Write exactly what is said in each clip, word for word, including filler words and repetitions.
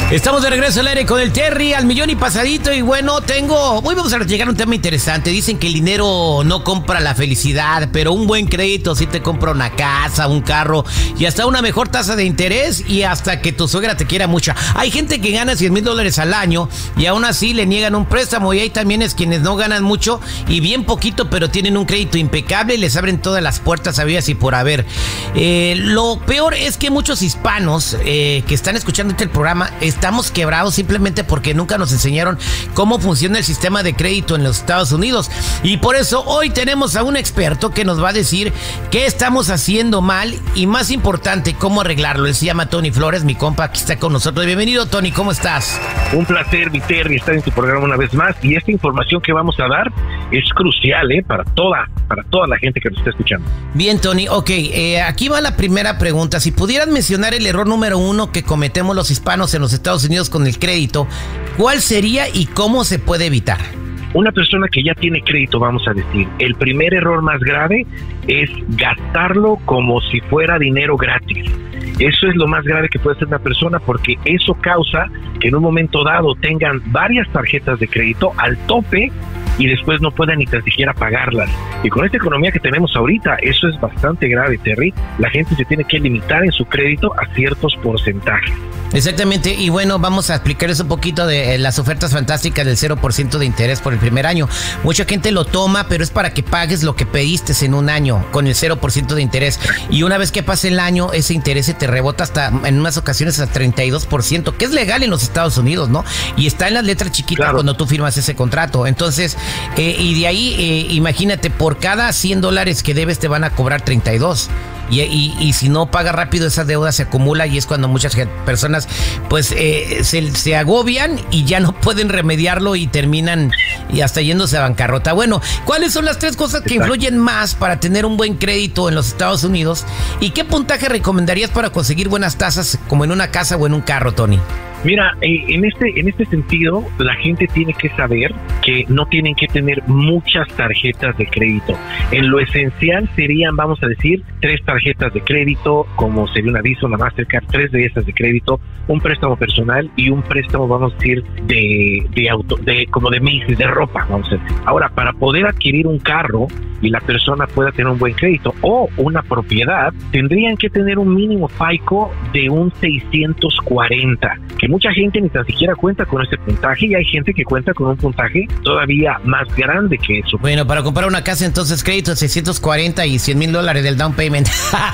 Estamos de regreso al aire con el Terry, al millón y pasadito. Y bueno, tengo... Hoy vamos a llegar a un tema interesante. Dicen que el dinero no compra la felicidad, pero un buen crédito sí te compra una casa, un carro y hasta una mejor tasa de interés y hasta que tu suegra te quiera mucho. Hay gente que gana cien mil dólares al año y aún así le niegan un préstamo. Y hay también es quienes no ganan mucho y bien poquito, pero tienen un crédito impecable y les abren todas las puertas habidas y por haber. Eh, lo peor es que muchos hispanos eh, que están escuchando este programa estamos quebrados simplemente porque nunca nos enseñaron cómo funciona el sistema de crédito en los Estados Unidos. Y por eso hoy tenemos a un experto que nos va a decir qué estamos haciendo mal y, más importante, cómo arreglarlo. Él se llama Tony Flores, mi compa, aquí está con nosotros. Bienvenido, Tony, ¿cómo estás? Un placer, mi Terry, estar en tu programa una vez más. Y esta información que vamos a dar es crucial, ¿eh? Para toda, para toda la gente que nos está escuchando. Bien, Tony, ok, eh, aquí va la primera pregunta. Si pudieras mencionar el error número uno que cometemos los hispanos en los Estados Unidos con el crédito, ¿cuál sería y cómo se puede evitar? Una persona que ya tiene crédito, vamos a decir, el primer error más grave es gastarlo como si fuera dinero gratis. Eso es lo más grave que puede hacer una persona, porque eso causa que en un momento dado tengan varias tarjetas de crédito al tope y después no puedan ni tan siquiera pagarlas. Y con esta economía que tenemos ahorita, eso es bastante grave, Terry. La gente se tiene que limitar en su crédito a ciertos porcentajes. Exactamente, y bueno, vamos a explicarles un poquito de las ofertas fantásticas del cero por ciento de interés por el primer año. Mucha gente lo toma, pero es para que pagues lo que pediste en un año con el cero por ciento de interés. Y una vez que pase el año, ese interés se te rebota hasta, en unas ocasiones, hasta treinta y dos por ciento, que es legal en los Estados Unidos, ¿no? Y está en las letras chiquitas, claro, cuando tú firmas ese contrato. Entonces, eh, y de ahí, eh, imagínate, por cada cien dólares que debes te van a cobrar treinta y dos. Y, y, y si no pagas rápido, esa deuda se acumula y es cuando muchas personas pues eh, se, se agobian y ya no pueden remediarlo y terminan y hasta yéndose a bancarrota. Bueno, ¿cuáles son las tres cosas que influyen más para tener un buen crédito en los Estados Unidos? ¿Y qué puntaje recomendarías para conseguir buenas tasas como en una casa o en un carro, Tony? Mira, eh, en este en este sentido, la gente tiene que saber que no tienen que tener muchas tarjetas de crédito. En lo esencial serían, vamos a decir, tres tarjetas de crédito, como sería una Visa, una Mastercard, tres de esas de crédito, un préstamo personal y un préstamo, vamos a decir, de, de auto, de como de Macy's, de ropa, vamos a decir. Ahora, para poder adquirir un carro y la persona pueda tener un buen crédito o una propiedad, tendrían que tener un mínimo FICO de un seiscientos cuarenta, que mucha gente ni tan siquiera cuenta con ese puntaje y hay gente que cuenta con un puntaje todavía más grande que eso. Bueno, para comprar una casa entonces crédito seiscientos cuarenta y cien mil dólares del down payment.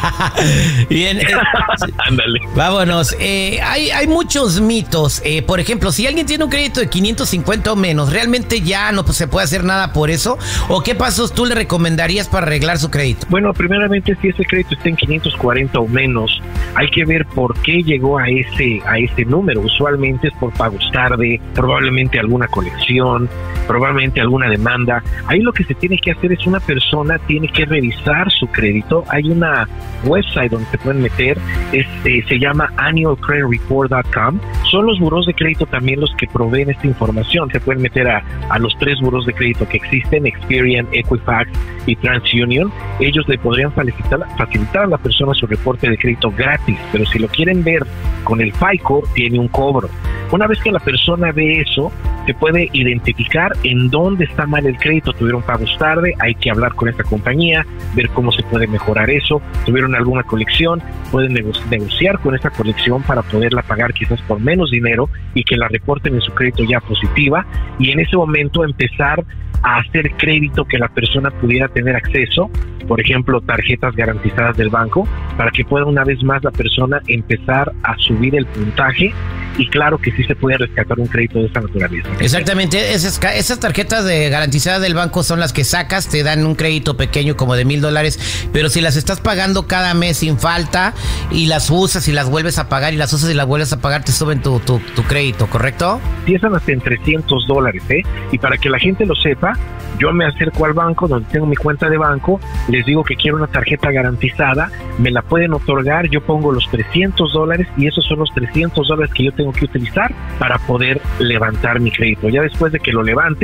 Bien. Ándale. Vámonos. Eh, hay, hay muchos mitos. Eh, por ejemplo, si alguien tiene un crédito de quinientos cincuenta o menos, ¿realmente ya no pues, se puede hacer nada por eso? ¿O qué pasos tú le recomendarías para arreglar su crédito? Bueno, primeramente, si ese crédito está en quinientos cuarenta o menos, hay que ver por qué llegó a ese, a ese número. Usualmente es por pagos tarde, probablemente alguna colección, probablemente alguna demanda. Ahí lo que se tiene que hacer es una persona tiene que revisar su crédito. Hay una website donde se pueden meter, es, eh, se llama annual credit report punto com. Son los buros de crédito también los que proveen esta información. Se pueden meter a, a los tres buros de crédito que existen, Experian, Equifax y TransUnion. Ellos le podrían facilitar, facilitar a la persona su reporte de crédito gratis, pero si lo quieren ver con el FICO, tiene un cobro. Una vez que la persona ve eso, se puede identificar en dónde está mal el crédito. Tuvieron pagos tarde, hay que hablar con esta compañía, ver cómo se puede mejorar eso. Tuvieron alguna colección, pueden nego- negociar con esta colección para poderla pagar quizás por menos dinero y que la reporten en su crédito ya positiva, y en ese momento empezar a hacer crédito que la persona pudiera tener acceso, por ejemplo, tarjetas garantizadas del banco, para que pueda una vez más la persona empezar a subir el puntaje. Y claro que sí se puede rescatar un crédito de esta naturaleza. Exactamente, esas, esas tarjetas de garantizadas del banco son las que sacas, te dan un crédito pequeño como de mil dólares, pero si las estás pagando cada mes sin falta y las usas y las vuelves a pagar y las usas y las vuelves a pagar, te suben tu, tu, tu crédito, ¿correcto? Empiezan hasta en trescientos dólares, ¿eh? Y para que la gente lo sepa, yo me acerco al banco donde tengo mi cuenta de banco, les digo que quiero una tarjeta garantizada, me la pueden otorgar, yo pongo los trescientos dólares y esos son los trescientos dólares que yo tengo que utilizar para poder levantar mi crédito. Ya después de que lo levante,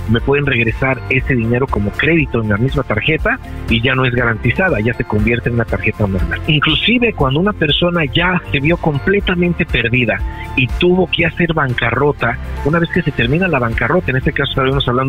me pueden regresar ese dinero como crédito en la misma tarjeta y ya no es garantizada, ya se convierte en una tarjeta normal. Inclusive cuando una persona ya se vio completamente perdida y tuvo que hacer bancarrota, una vez que se termina la bancarrota, en este caso estaremos hablando